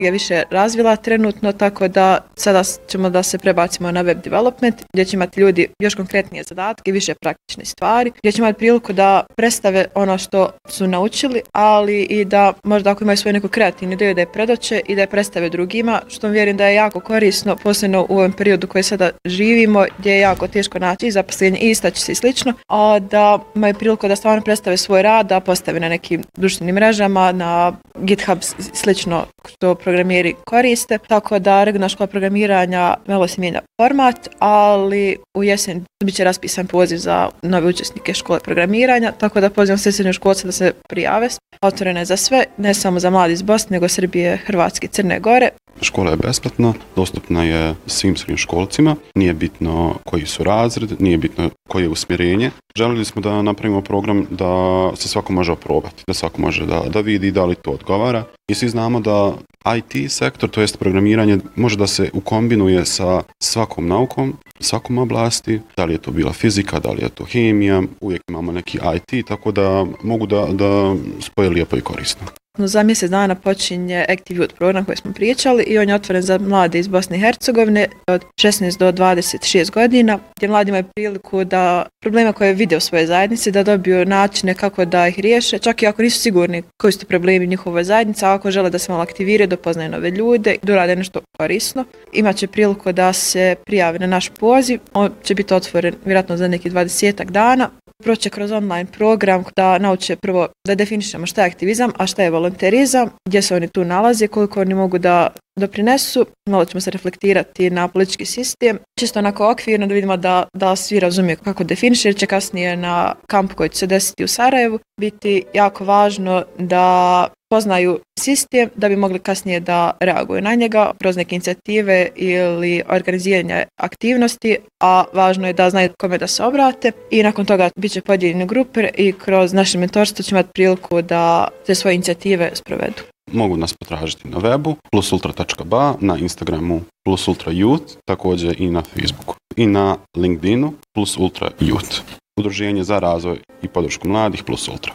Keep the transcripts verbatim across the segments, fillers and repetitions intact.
je više razvila trenutno, tako da sada ćemo da se prebacimo na web development, gdje će imati ljudi još konkretnije zadatke, više praktične stvari, gdje će imati priliku da predstave ono što su naučili, ali i da možda ako imaju svoju neku kreativnu ideju da je predoče i da je predstave drugima, što vjerujem da je jako korisno, posebno u ovom periodu koji sada živimo, gdje je jako teško naći i zaposlenje i istaći se i slično, a da imaju priliku da stvarno predstave svoj rad, da postave na nekim društvenim mrežama, na GitHub slično što programeri koriste, tako da regionalna škola programiranja malo se mijenja format, ali u jesen bit će raspisan poziv za nove učesnike škole programiranja, tako da pozivam sve srednjoškolce da se prijave. Otvorena je za sve, ne samo za mladi iz Bosne, nego Srbije, Hrvatske, Crne Gore. Škola je besplatna, dostupna je svim srednjoškolcima, nije bitno koji su razred, nije bitno koje je usmjerenje. Želili smo da napravimo program da se svako može oprobati, da svako može da, da vidi da li to odgovara. I svi znamo da I T sektor, to jest programiranje, može da se ukombinuje sa svakom naukom, svakom oblasti, da li je to bila fizika, da li je to hemija, uvijek imamo neki I T, tako da mogu da, da spoje lijepo i korisno. Za mjesec dana počinje Active Youth program koji smo pričali i on je otvoren za mlade iz Bosne i Hercegovine od šesnaest do dvadeset šest godina, gdje mladi imaju priliku da probleme koje vide u svojoj zajednici, da dobiju načine kako da ih riješe, čak i ako nisu sigurni koji su to problemi njihove zajednice, a ako žele da se malo aktiviraju, da poznaju nove ljude, da urade nešto korisno. Imaće priliku da se prijave na naš poziv, on će biti otvoren vjerojatno za neki dvadesetak dana. Proće kroz online program da nauče prvo da definišemo šta je aktivizam, a šta je volonterizam, gdje se oni tu nalaze, koliko oni mogu da doprinesu. Malo ćemo se reflektirati na politički sistem. Čisto onako okvirno da vidimo da, da svi razumiju kako definiše, jer će kasnije na kampu koji će se desiti u Sarajevu biti jako važno da poznaju sistem da bi mogli kasnije da reaguju na njega kroz neke inicijative ili organiziranje aktivnosti, a važno je da znaju kome da se obrate i nakon toga bit će podijeljene grupe i kroz naše mentorstvo će imati priliku da te svoje inicijative sprovedu. Mogu nas potražiti na webu plus ultra točka ba, na Instagramu plus ultra youth, također i na Facebooku i na LinkedInu plus ultra youth. Udruženje za razvoj i podršku mladih plus ultra.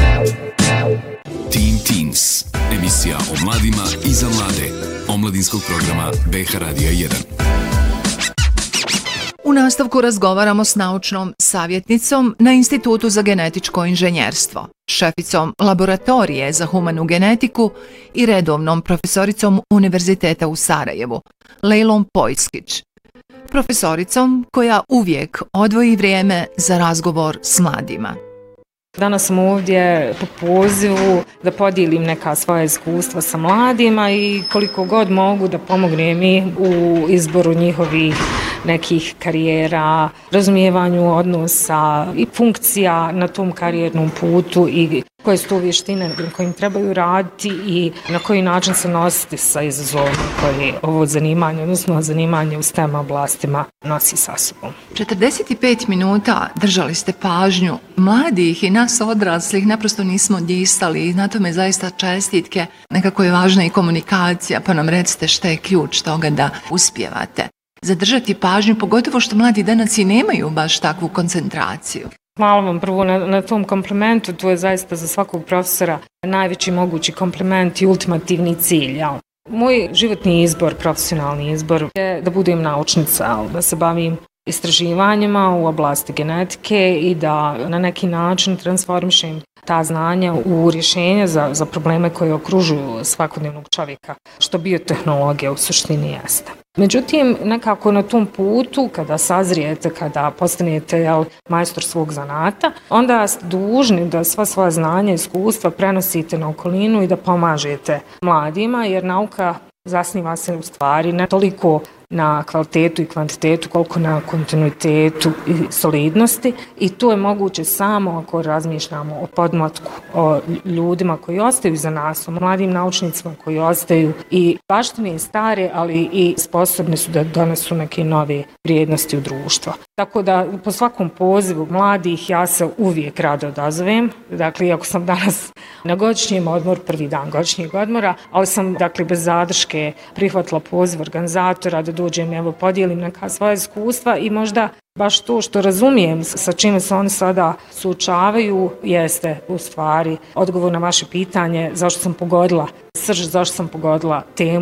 Teen Teens, emisija o mladima i za mlade, omladinskog programa B H Radija jedan. U nastavku razgovaramo s naučnom savjetnicom na Institutu za genetičko inženjerstvo, šeficom laboratorije za humanu genetiku i redovnom profesoricom Univerziteta u Sarajevu, Lejlom Pojskić. Profesoricom koja uvijek odvoji vrijeme za razgovor s mladima. Danas sam ovdje po pozivu da podijelim neka svoja iskustva sa mladima i koliko god mogu da pomognem i u izboru njihovih nekih karijera, razumijevanju odnosa i funkcija na tom karijernom putu i koje su to vještine na kojim trebaju raditi i na koji način se nositi sa izazovom koje ovo zanimanje, odnosno zanimanje u STEM oblastima nosi sa sobom. četrdeset pet minuta držali ste pažnju mladih i nas odraslih, naprosto nismo disali i na tome zaista čestitke. Nekako je važna i komunikacija, pa nam recite šta je ključ toga da uspijevate zadržati pažnju, pogotovo što mladi danas i nemaju baš takvu koncentraciju. Hvala vam prvo na, na tom komplimentu, to je zaista za svakog profesora najveći mogući kompliment i ultimativni cilj. Ja. Moj životni izbor, profesionalni izbor je da budem naučnica, da se bavim istraživanjima u oblasti genetike i da na neki način transformišem ta znanja u rješenje za, za probleme koje okružuju svakodnevnog čovjeka, što biotehnologija u suštini jeste. Međutim, nekako na tom putu, kada sazrijete, kada postanete jel, majstor svog zanata, onda ste dužni da sva svoja znanja i iskustva prenosite na okolinu i da pomažete mladima, jer nauka zasniva se u stvari ne toliko na kvalitetu i kvantitetu, koliko na kontinuitetu i solidnosti i to je moguće samo ako razmišljamo o podmlatku, o ljudima koji ostaju za nas, o mladim naučnicima koji ostaju i baštine stare, ali i sposobni su da donesu neke nove vrijednosti u društvo. Tako da po svakom pozivu mladih ja se uvijek rado odazovem. Dakle, iako sam danas na godišnjem odmoru, prvi dan godišnjeg odmora, ali sam dakle bez zadrške prihvatila poziv organizatora da dođem, evo podijelim neka svoja iskustva i možda Baš to što razumijem sa čime se oni sada suočavaju jeste u stvari odgovor na vaše pitanje zašto sam pogodila srž, zašto sam pogodila temu